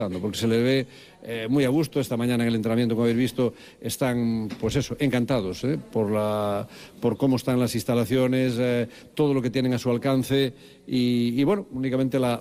porque se le ve muy a gusto. Esta mañana en el entrenamiento, como habéis visto, están, pues eso, encantados por cómo están las instalaciones, todo lo que tienen a su alcance y bueno, únicamente la